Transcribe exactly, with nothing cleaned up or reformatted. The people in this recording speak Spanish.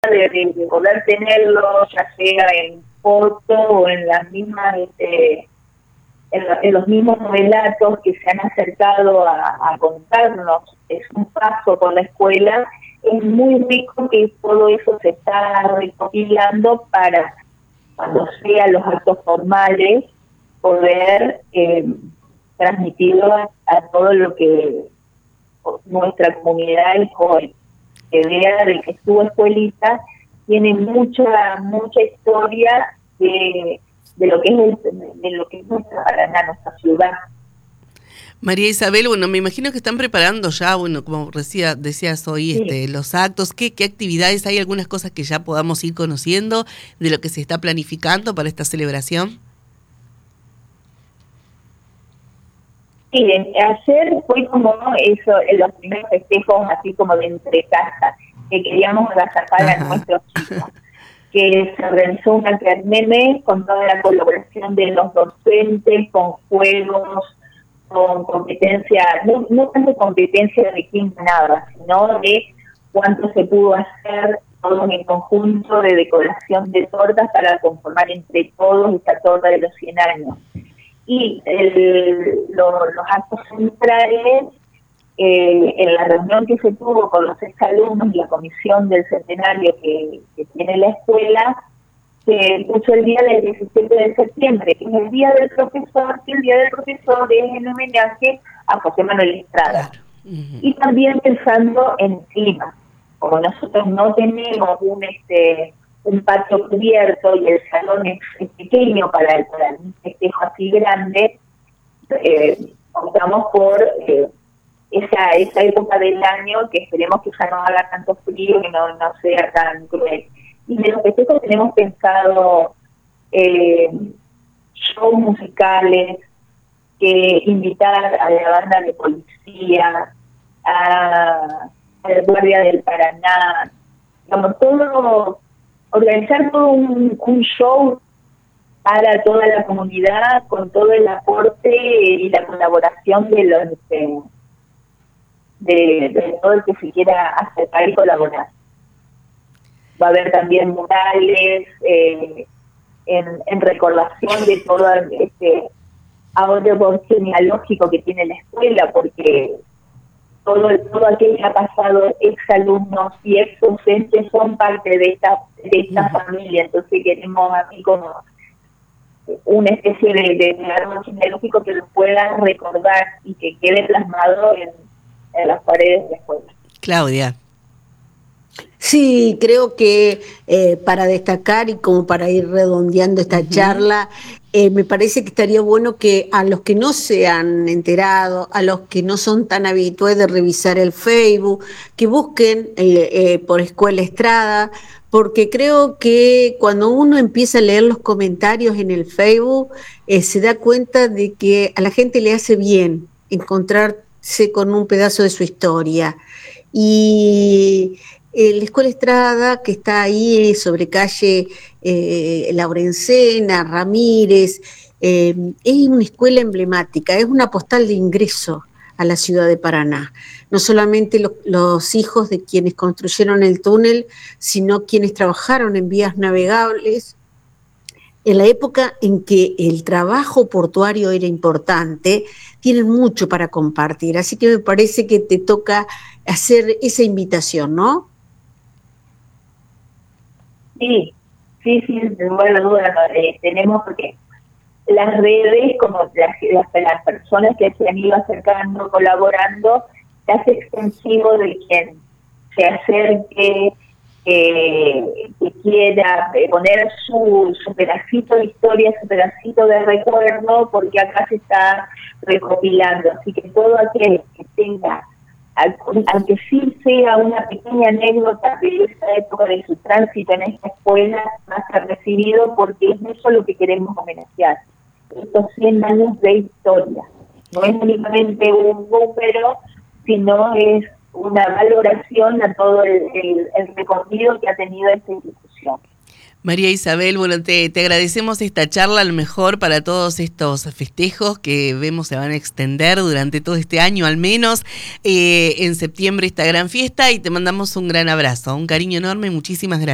de, de, de poder tenerlo, ya sea en foto o en las mismas, este, en, en los mismos relatos que se han acercado a, a contarnos, es un paso por la escuela. Es muy rico que todo eso se está recopilando para, cuando sean los actos formales, poder eh, transmitirlo a, a todo lo que nuestra comunidad es hoy, que vea de que su escuelita tiene mucha mucha historia de, de lo que es el, de lo que es nuestra Paraná, nuestra ciudad. María Isabel, bueno, me imagino que están preparando ya, bueno, como decía, decías hoy, Sí. este, los actos. ¿Qué, qué actividades? ¿Hay algunas cosas que ya podamos ir conociendo de lo que se está planificando para esta celebración? Sí, ayer fue como eso, en los primeros festejos, así como de entre casa, que queríamos agasajar a nuestros chicos, que se realizó una kermés con toda la colaboración de los docentes, con juegos, con competencia, no, no tanto competencia de quién ganaba, sino de cuánto se pudo hacer todos en conjunto de decoración de tortas para conformar entre todos esta torta de los cien años. Y el, lo, los actos centrales, eh, en la reunión que se tuvo con los exalumnos y la comisión del centenario que, que tiene la escuela, se puso el día del diecisiete de septiembre, que es el día del profesor, que el día del profesor es en homenaje a José Manuel Estrada. Claro. Uh-huh. Y también pensando en el clima, como nosotros no tenemos un este un patio cubierto y el salón es, es pequeño para, el, para un festejo así grande, eh, optamos por eh, esa esa época del año que esperemos que ya no haga tanto frío, que no, no sea tan cruel. Y de los festejos tenemos pensado eh, shows musicales, que invitar a la banda de policía, a, a la Guardia del Paraná, digamos, todo, organizar todo un, un show para toda la comunidad, con todo el aporte y la colaboración de los de, de, de todo el que se quiera acercar y colaborar. Va a haber también murales eh, en, en recordación de todo este ahorro genealógico que tiene la escuela, porque todo, todo aquel que ha pasado exalumnos y ex docentes son parte de esta, de esta uh-huh. familia, entonces queremos así como una especie de, de árbol genealógico que lo puedan recordar y que quede plasmado en, en las paredes de la escuela. Claudia. Sí, creo que eh, para destacar y como para ir redondeando esta uh-huh. charla, eh, me parece que estaría bueno que a los que no se han enterado, a los que no son tan habituados de revisar el Facebook, que busquen eh, eh, por Escuela Estrada, porque creo que cuando uno empieza a leer los comentarios en el Facebook, eh, se da cuenta de que a la gente le hace bien encontrarse con un pedazo de su historia. Y la Escuela Estrada, que está ahí sobre calle eh, Laurencena, Ramírez, eh, es una escuela emblemática, es una postal de ingreso a la ciudad de Paraná. No solamente lo, los hijos de quienes construyeron el túnel, sino quienes trabajaron en vías navegables, en la época en que el trabajo portuario era importante, tienen mucho para compartir. Así que me parece que te toca hacer esa invitación, ¿no? Sí, sí, sí, sin lugar a dudas, eh, tenemos porque las redes, como las, las, las personas que se han ido acercando, colaborando, se hace extensivo de quien se acerque, eh, que quiera eh, poner su, su pedacito de historia, su pedacito de recuerdo, porque acá se está recopilando. Así que todo aquel que tenga, aunque sí sea una pequeña anécdota de esa época de su tránsito en esta escuela, va a ser recibido, porque es eso lo que queremos homenajear. Estos cien años de historia. No es únicamente un número, sino es una valoración a todo el, el, el recorrido que ha tenido esta institución. María Isabel, bueno, te, te agradecemos esta charla, a lo mejor para todos estos festejos que vemos se van a extender durante todo este año, al menos eh, en septiembre esta gran fiesta, y te mandamos un gran abrazo, un cariño enorme, muchísimas gracias.